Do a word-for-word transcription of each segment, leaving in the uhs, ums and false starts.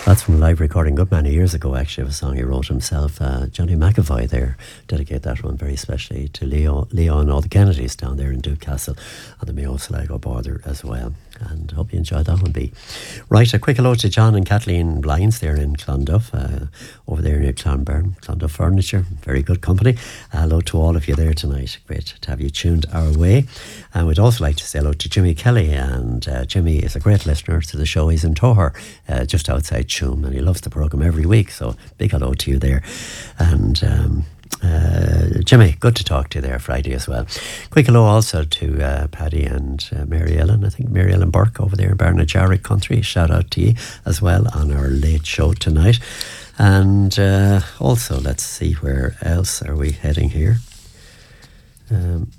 That's from a live recording good many years ago, actually, of a song he wrote himself. Uh, Johnny McAvoy there. Dedicate that one very specially to Leo, Leo and all the Kennedys down there in Newcastle on the Mayo Sligo border as well. And hope you enjoyed that one, B. Right, a quick hello to John and Kathleen Blinds there in Clonduff, uh, over there near Clonbern. Clonduff Furniture, very good company. Uh, hello to all of you there tonight. Great to have you tuned our way. And we'd also like to say hello to Jimmy Kelly. And uh, Jimmy is a great listener to the show. He's in Toher, uh, just outside Tuam, and he loves the programme every week. So big hello to you there. And um, Uh, Jimmy, good to talk to you there Friday as well. Quick hello also to uh, Paddy and uh, Mary Ellen. I think Mary Ellen Burke over there in Barnajarrick Country. Shout out to you as well on our late show tonight. And uh, also, let's see, where else are we heading here? Um,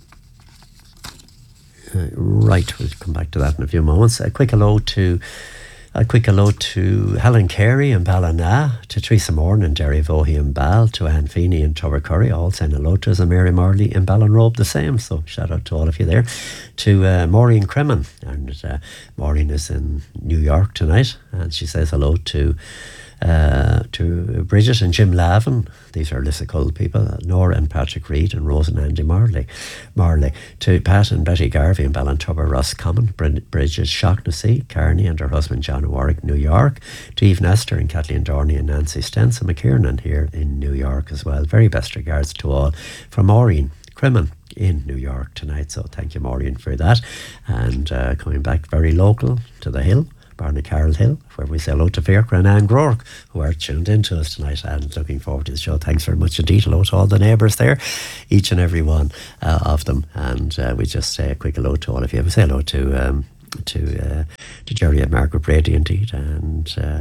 uh, right, we'll come back to that in a few moments. A quick hello to A quick hello to Helen Carey in Ballina, to Teresa Morn in Derryvohy and Ball, to Anne Feeney in Tobercurry, all saying hello to us, and Mary Marley in Ballinrobe the same, so shout out to all of you there. To uh, Maureen Cremin, and uh, Maureen is in New York tonight, and she says hello to uh, to Bridget and Jim Lavin. These are Lissacull people, uh, Nora and Patrick Reid and Rose and Andy Marley. Marley. To Pat and Betty Garvey in Ballintubber, Roscommon, Brid- Bridget Shaughnessy, Carney and her husband John Warwick, New York. To Eve Nestor and Kathleen Dorney and Nancy Stenson McKiernan here in New York as well. Very best regards to all. From Maureen Cremin in New York tonight, so thank you, Maureen, for that. And uh, coming back very local to the Hill, Barnacarroll Hill, where we say hello to Fiacre and Anne Groark, who are tuned in to us tonight and looking forward to the show. Thanks very much indeed. Hello to all the neighbours there, each and every one uh, of them. And uh, we just say a quick hello to all of you. We say hello to um, to uh, to Jerry and Margaret Brady indeed, and uh,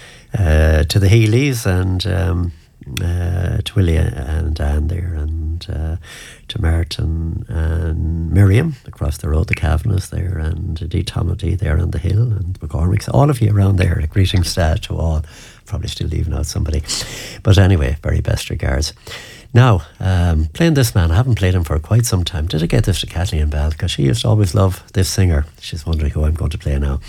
uh, to the Healy's, and um, uh, to Willie and Anne there, and uh, to Martin and Miriam across the road, the Kavanaghs there, and indeed Tom O'D there on the Hill, and McCormick's, all of you around there. Greetings uh, to all. Probably still leaving out somebody, but anyway, very best regards. Now, um, playing this man, I haven't played him for quite some time. Did I get this to Kathleen Bell? Because she used to always love this singer. She's wondering who I'm going to play now.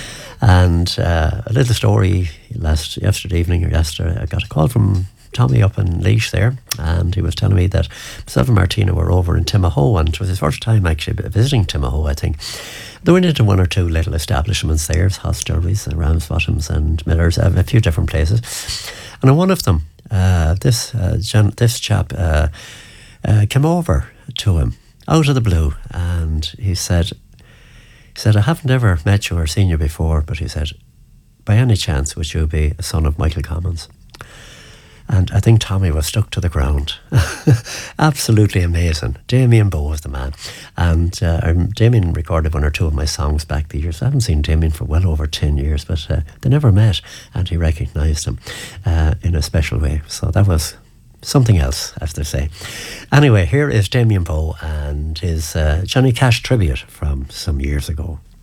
And uh, a little story last yesterday evening or yesterday, I got a call from Tommy up in Laois there, and he was telling me that myself and Martina were over in Timahoe, and it was his first time actually visiting Timahoe, I think. They went into one or two little establishments there, hostelries and Ramsbottoms and Millers, a few different places. And in one of them, uh, this uh, gen- this chap uh, uh, came over to him out of the blue, and he said, he said, I haven't ever met you or seen you before, but he said, by any chance would you be a son of Michael Commons? And I think Tommy was stuck to the ground. Absolutely amazing. Damien Bowe was the man. And uh, um, Damien recorded one or two of my songs back the years. I haven't seen Damien for well over ten years, but uh, they never met, and he recognised him uh, in a special way. So that was something else, as they say. Anyway, here is Damien Bowe and his uh, Johnny Cash tribute from some years ago.